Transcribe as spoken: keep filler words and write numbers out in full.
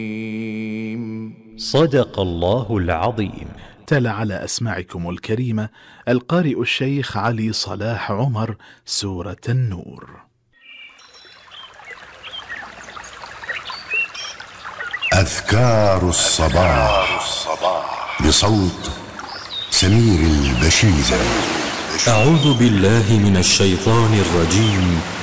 صدق الله العظيم. تلا على أسماعكم الكريمة القارئ الشيخ علي صلاح عمر سورة النور. أذكار الصباح بصوت سمير البشير. أعوذ بالله من الشيطان الرجيم.